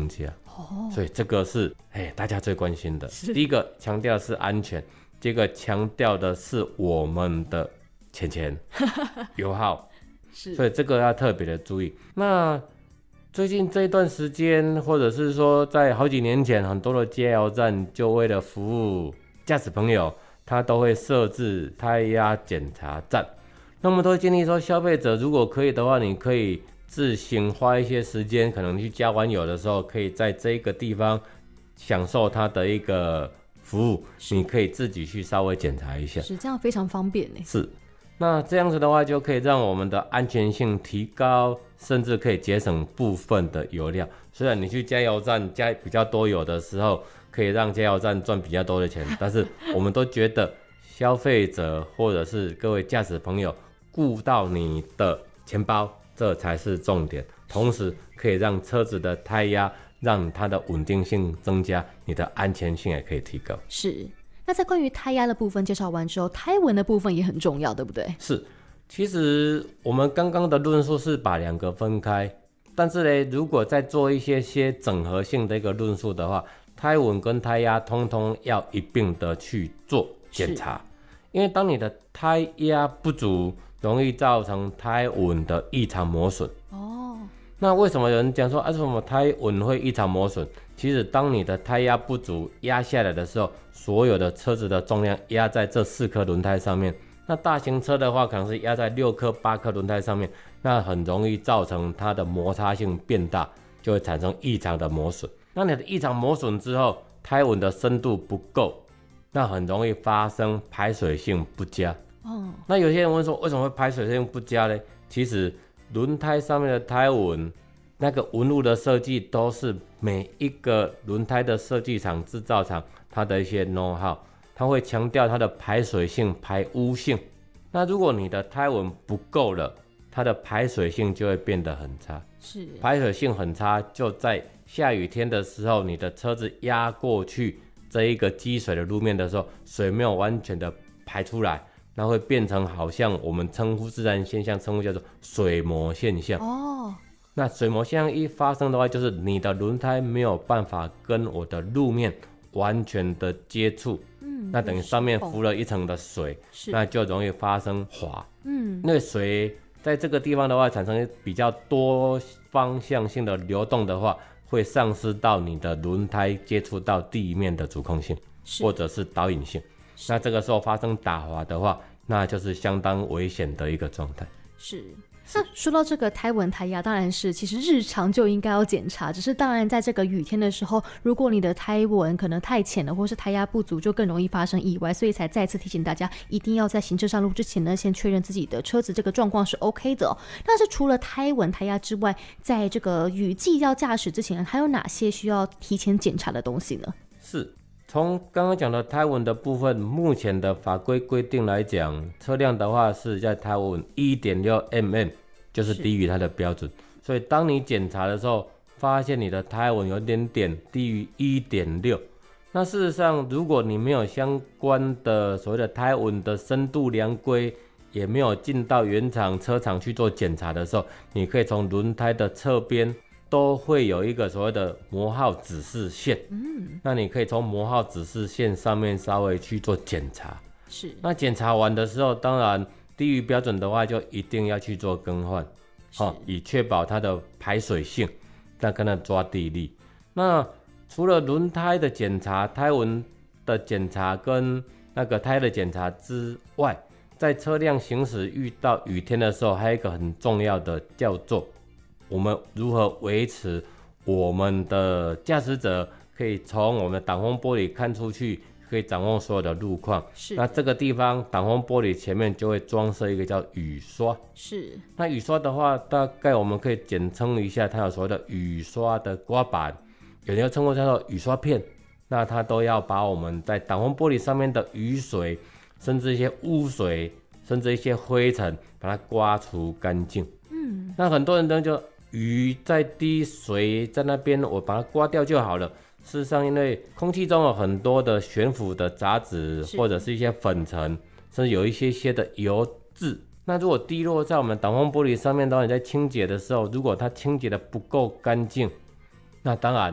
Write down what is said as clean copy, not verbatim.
增加。所以这个是大家最关心的。第一个强调的是安全，第二个强调的是我们的钱油耗，所以这个要特别的注意。那最近这一段时间，或者是说在好几年前，很多的加油站就为了服务驾驶朋友，他都会设置胎压检查站。那我们都会建议说，消费者如果可以的话，你可以自行花一些时间，可能去加完油的时候，可以在这个地方享受它的一个服务，你可以自己去稍微检查一下。 是这样，非常方便呢。 是，那这样子的话，就可以让我们的安全性提高，甚至可以节省部分的油量。虽然你去加油站加比较多油的时候，可以让加油站赚比较多的钱，但是我们都觉得消费者或者是各位驾驶朋友顾到你的钱包，这才是重点。同时可以让车子的胎压，让它的稳定性增加，你的安全性也可以提高。 是。那在关于胎压的部分介绍完之后，胎纹的部分也很重要，对不对？ 是，其实我们刚刚的论述是把两个分开，但是呢，如果再做一些整合性的一个论述的话，胎纹跟胎压通通要一并的去做检查，因为当你的胎压不足，容易造成胎纹的异常磨损。那为什么有人讲说为什么胎纹会异常磨损？其实当你的胎压不足压下来的时候，所有的车子的重量压在这4颗轮胎上面，那大型车的话可能是压在6颗8颗轮胎上面，那很容易造成它的摩擦性变大，就会产生异常的磨损。那你的异常磨损之后，胎纹的深度不够，那很容易发生排水性不佳。那有些人问说为什么会排水性不佳呢？其实轮胎上面的胎纹那个纹路的设计都是每一个轮胎的设计厂制造厂它的一些 know how， 它会强调它的排水性排污性。那如果你的胎纹不够了，它的排水性就会变得很差。是，排水性很差，就在下雨天的时候，你的车子压过去这一个积水的路面的时候，水没有完全的排出来，那会变成好像我们称呼自然现象称呼叫做水膜现象。那水膜现象一发生的话，就是你的轮胎没有办法跟我的路面完全的接触，那等于上面浮了一层的水，那就容易发生滑。因为水在这个地方的话，产生比较多方向性的流动的话，会丧失到你的轮胎接触到地面的主控性，或者是导引性。那这个时候发生打滑的话，那就是相当危险的一个状态。 是。那说到这个胎纹胎压，当然是其实日常就应该要检查，只是当然在这个雨天的时候，如果你的胎纹可能太浅了，或是胎压不足，就更容易发生意外，所以才再次提醒大家，一定要在行车上路之前呢，先确认自己的车子这个状况是 OK 的。但是除了胎纹胎压之外，在这个雨季要驾驶之前，还有哪些需要提前检查的东西呢？ 是。从刚刚讲的胎纹的部分，目前的法规规定来讲，车辆的话是在胎纹 1.6 mm， 就是低于它的标准。所以当你检查的时候，发现你的胎纹有点低于 1.6， 那事实上如果你没有相关的所谓的胎纹的深度量规，也没有进到原厂车厂去做检查的时候，你可以从轮胎的侧边都会有一个所谓的磨耗指示线，那你可以从磨耗指示线上面稍微去做检查。是，那检查完的时候，当然低于标准的话，就一定要去做更换，以确保它的排水性，再跟它抓地力。那除了轮胎的检查、胎纹的检查跟那个胎的检查之外，在车辆行驶遇到雨天的时候，还有一个很重要的叫做我们如何维持我们的驾驶者可以从我们的挡风玻璃看出去，可以掌握所有的路况。那这个地方挡风玻璃前面就会装设一个叫雨刷。是，那雨刷的话，大概我们可以简称一下，它有所谓的雨刷的刮板，有人又称呼叫做雨刷片。那它都要把我们在挡风玻璃上面的雨水，甚至一些污水，甚至一些灰尘，把它刮除干净。那很多人都就雨在滴，水在那边，我把它刮掉就好了。事实上，因为空气中有很多的悬浮的杂质，或者是一些粉尘，甚至有一些的油渍。那如果滴落在我们挡风玻璃上面的话，你在清洁的时候，如果它清洁的不够干净，那当然